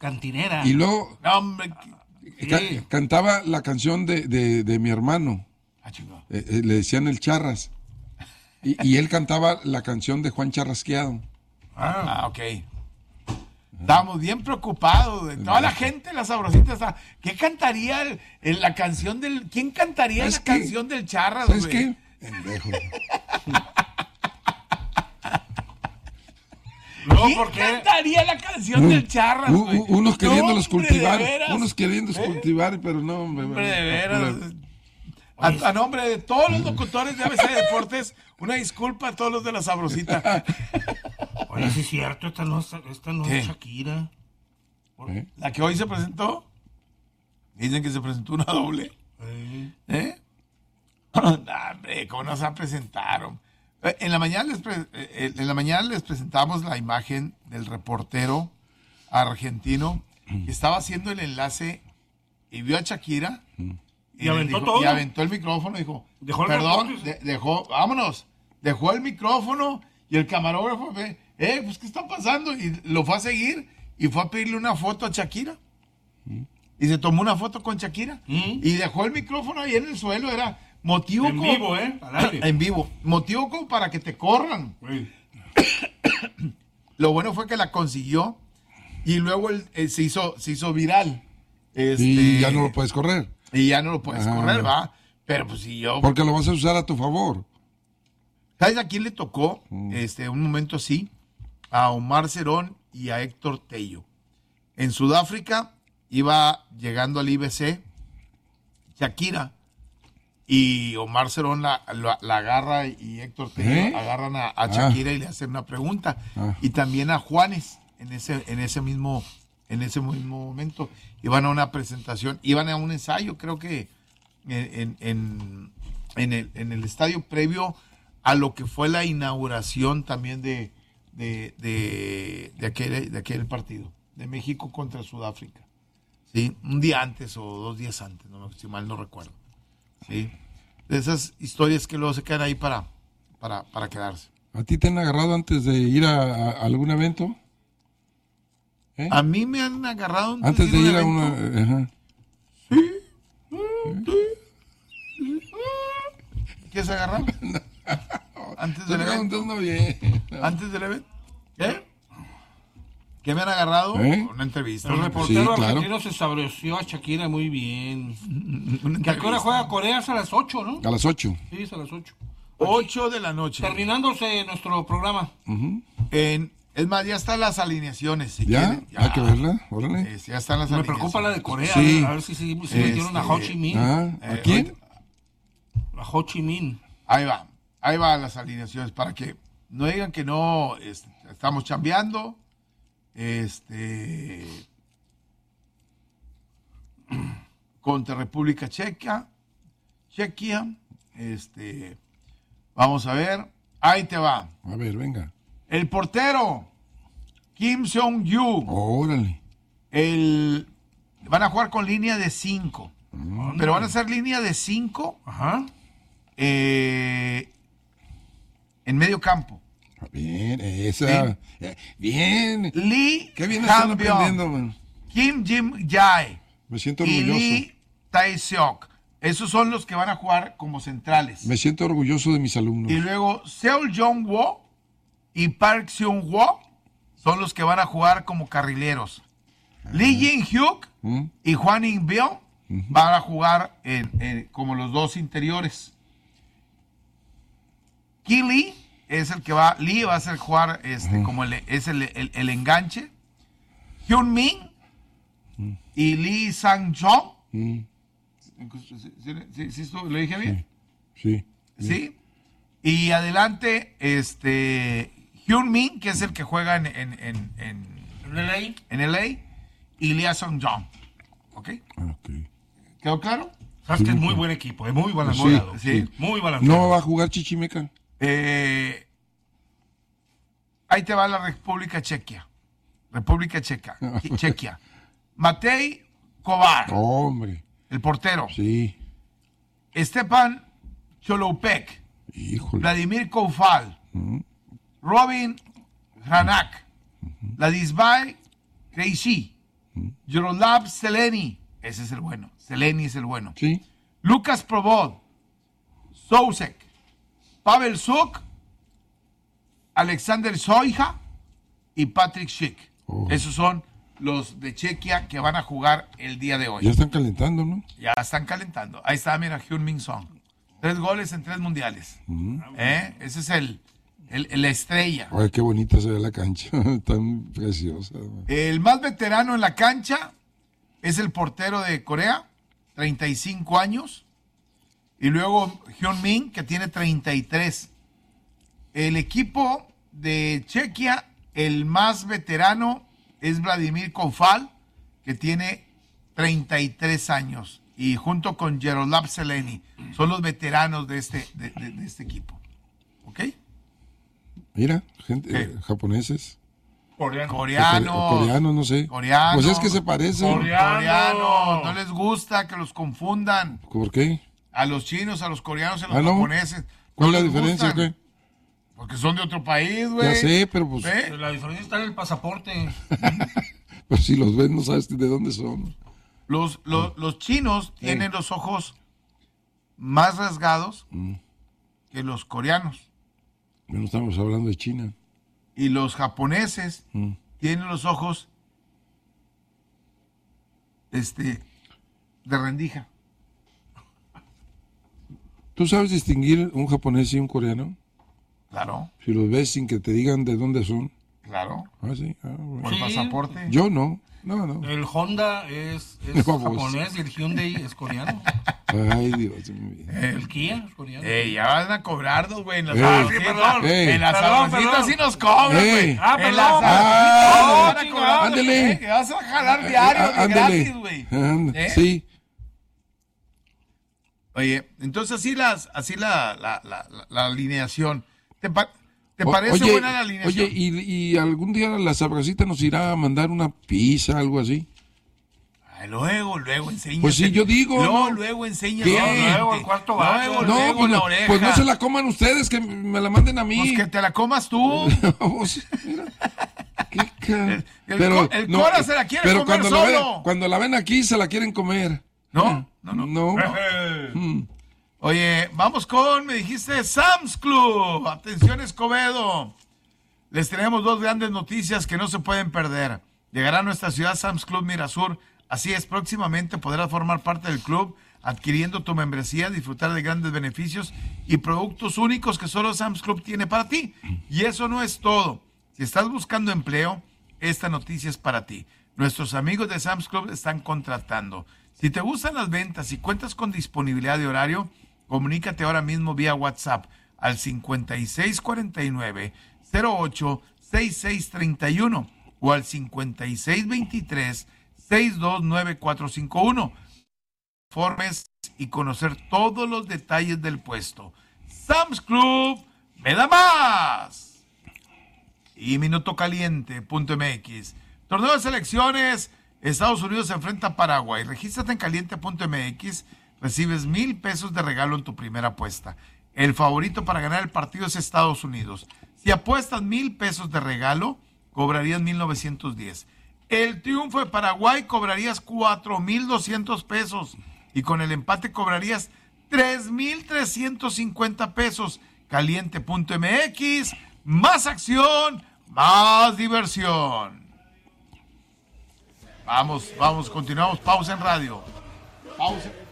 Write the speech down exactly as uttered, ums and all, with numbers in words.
cantinera. Y luego No, hombre. Sí. ca- cantaba la canción de, de, de mi hermano. Ah, chingado. Eh, eh, le decían el Charras. Y, y él cantaba la canción de Juan Charrasqueado. Ah, ok. Estábamos bien preocupados. De toda la gente, la sabrosita está. ¿Qué cantaría el, el- la canción del. ¿Quién cantaría la ¿Sabes qué? canción del Charras, ¿Sabes güey? qué? Pendejo. No, ¿Quién porque cantaría la canción del Charras, U- güey? u- unos queriéndolos No, hombre, cultivar. de veras. Unos queriéndolos ¿Eh? cultivar, pero no, hombre. Hombre, de bueno, veras. A, a nombre de todos los locutores de A B C Deportes, una disculpa a todos los de la sabrosita. Oye, sí es cierto, esta no, es- esta no ¿Qué? es Shakira. ¿Eh? La que hoy se presentó, dicen que se presentó una doble. Eh, ¿Eh? No, hombre, ¿cómo nos presentaron? Eh, En la mañana les pre- eh, en la mañana les presentamos la imagen del reportero argentino que estaba haciendo el enlace y vio a Shakira Y le aventó dijo- todo. y aventó el micrófono y dijo, Dejó el perdón, reporte. de- dejó, vámonos, dejó el micrófono y el camarógrafo ve, eh, pues ¿qué está pasando? Y lo fue a seguir y fue a pedirle una foto a Shakira. Y se tomó una foto con Shakira ¿Mm? y dejó el micrófono ahí en el suelo, era motivo En como- vivo, ¿eh? Al aire. en vivo, motivo como para que te corran. Güey. Lo bueno fue que la consiguió y luego él, eh, se hizo se hizo viral. Este, Y ya no lo puedes correr. y ya no lo puedes Ah. correr, va. Pero pues si yo, Porque lo vas a usar a tu favor. ¿sabes a quién le tocó? Mm. Este, un momento así, a Omar Cerón y a Héctor Tello. En Sudáfrica iba llegando al I B C Shakira y Omar Cerón la, la- la agarra y Héctor Tello ¿Eh? agarran a, a Ah. Shakira y le hacen una pregunta. Ah. Y también a Juanes en ese, en ese mismo, en ese mismo momento. Iban a una presentación, iban a un ensayo, creo que en, en, en el, en el estadio previo a lo que fue la inauguración también de, de, de, de aquel, de aquel partido, de México contra Sudáfrica. ¿Sí? Un día antes o dos días antes, no, si mal no recuerdo. ¿Sí? De esas historias que luego se quedan ahí para, para, para quedarse. ¿A ti te han agarrado antes de ir a, a algún evento? ¿Eh? A mí me han agarrado Antes de un ir a evento. una... Ajá. ¿Qué se agarran? Antes del Te evento. preguntando bien. Antes del evento. ¿Eh? ¿Qué me han agarrado? ¿Eh? Una entrevista. El una reportero Sí, claro. argentino se sabroció a Shakira muy bien. entrevista, una ¿Que a qué hora entrevista. juega Corea? Es a las ocho, ¿no? A las ocho. Sí, es a las ocho. ocho de la noche. Terminándose nuestro programa. Ujú. En, es más, ya están las alineaciones. Si ¿Ya? quieren. Hay que verla. Órale. Eh, ya están las Me alineaciones. preocupa la de Corea. Sí. A ver si, si, si metieron a Ho Chi Minh. Ah, ¿a Eh, quién? ahorita- A Ho Chi Minh. Ahí va. Ahí va las alineaciones para que no digan que no este, estamos chambeando. Este. Contra República Checa. Chequia. Este. Vamos a ver. Ahí te va. A ver, venga. El portero. Kim Seong-yu. Órale. El, van a jugar con línea de cinco. Pero van a ser línea de cinco Ajá. eh, en medio campo. Bien, esa. Eh, Bien. Lee Qué bien están Cambion, aprendiendo, man. Kim Jim Jae Me siento y orgulloso. Lee Tae-seok. Esos son los que van a jugar como centrales. Me siento orgulloso de mis alumnos. Y luego Seol Jong-wo y Park Seung-wo son los que van a jugar como carrileros. Lee Jin-hyuk ¿Mm? y Juan In-byung van a jugar en- en- como los dos interiores. Ki Lee es el que va, Lee va a hacer jugar este, como el, es el, el- el enganche. Hyun Min y Lee Sang-jong. Mm, ¿Sí, sí, sí, esto lo dije bien? sí. ¿Sí? Y adelante, este Hyun Min, que es el que juega en, en, en, en, ¿En L A? en L A, y Lee Sang-jong. ¿Ok? Ok. ¿Quedó claro? Sabes que es muy buen equipo, es muy balanceado. Sí, sí. Muy balanceado. ¿No va a jugar Chichimeca? Eh, ahí te va la República Chequia. República Checa. Chequia. Matej Kovar, Hombre, el portero. sí. Stepan Choloupek. Híjole. Vladimir Koufal. Robin Hranak. Ladisbai Krejci. Yaroslav Zeleny, ese es el bueno. Zeleny es el bueno. Sí. Lucas Probod, Sousek, Pavel Suk, Alexander Soija y Patrick Schick. Oh. Esos son los de Chequia que van a jugar el día de hoy. Ya están calentando, ¿no? Ya están calentando. Ahí está, mira, Heung-min Son. Tres goles en tres mundiales. Uh-huh. ¿Eh? Ese es el, el, el la estrella. Ay, qué bonita se ve la cancha. Tan preciosa. El más veterano en la cancha es el portero de Corea, treinta y cinco años. Y luego Heung-min, que tiene treinta y tres. El equipo de Chequia, el más veterano es Vladimir Koufal, que tiene treinta y tres años. Y junto con Yaroslav Zeleny, son los veteranos de este, de, de, de este equipo. ¿Ok? Mira, gente, eh, japoneses. Coreanos. Coreanos. Coreanos, no sé. Coreanos. Pues es que se parecen. Coreanos. Coreanos. No les gusta que los confundan. ¿Por qué? A los chinos, a los coreanos, a los ah, ¿no? japoneses. ¿Cuál no es la diferencia? ¿Qué? Porque son de otro país, güey. Ya sé, pero pues... ¿Eh? La diferencia está en el pasaporte. Pues si los ves, no sabes de dónde son. Los, los, los chinos sí. tienen los ojos más rasgados mm. que los coreanos. Bueno, estamos hablando de China. Y los japoneses mm. tienen los ojos este, de rendija. ¿Tú sabes distinguir un japonés y un coreano? Claro. Si los ves sin que te digan de dónde son. Claro. Ah, sí. Ah, bueno. Por el sí. pasaporte. Yo no. No, no. El Honda es, es japonés y el Hyundai es coreano. Ay, Dios mío. El Kia es coreano. Eh, ya van a cobrarnos, güey. En las sabrositas en las sabrositas sí nos cobran, güey. Ah, en las ah, sabrositas sí van a cobrar. Ándele. Eh, que vas a jalar diario, ah, de gratis, güey. ¿Eh? Sí. Oye, entonces así las, así la, la, la, la, la alineación. ¿Te, pa ¿te parece oye, buena la alineación? Oye, ¿y, y algún día la sabrosita nos irá a mandar una pizza, algo así? Ay, luego, luego enseña. Pues sí, yo digo. No, ¿no? luego enseña. No, luego el cuarto va. Luego, no, luego pues, la no, oreja. pues no se la coman ustedes, que me la manden a mí. Pues que te la comas tú. Pues, mira, qué ca... El, el, pero, el no, Cora se la quiere pero comer cuando solo. La ven, cuando la ven aquí, se la quieren comer. No, no, no. No. no. mm. Oye, vamos con, me dijiste, Sam's Club. Atención, Escobedo. Les tenemos dos grandes noticias que no se pueden perder. Llegará a nuestra ciudad Sam's Club Mirasur. Así es, próximamente podrás formar parte del club adquiriendo tu membresía, disfrutar de grandes beneficios y productos únicos que solo Sam's Club tiene para ti. Y eso no es todo. Si estás buscando empleo, esta noticia es para ti. Nuestros amigos de Sam's Club están contratando. Si te gustan las ventas y cuentas con disponibilidad de horario, comunícate ahora mismo vía WhatsApp al cincuenta y seis cuarenta y nueve, cero ocho, sesenta y seis treinta y uno o al cincuenta y seis veintitrés, sesenta y dos noventa y cuatro cincuenta y uno. Informes y conocer todos los detalles del puesto. Sam's Club, me da más. Y minuto caliente punto m x. Torneo de selecciones, Estados Unidos se enfrenta a Paraguay. Regístrate en caliente punto m x. Recibes mil pesos de regalo en tu primera apuesta. El favorito para ganar el partido es Estados Unidos. Si apuestas mil pesos de regalo, cobrarías mil novecientos diez. El triunfo de Paraguay cobrarías cuatro mil doscientos pesos. Y con el empate cobrarías tres mil trescientos cincuenta pesos. caliente punto m x. Más acción, más diversión. Vamos, vamos, continuamos. Pausa en radio. Pausa.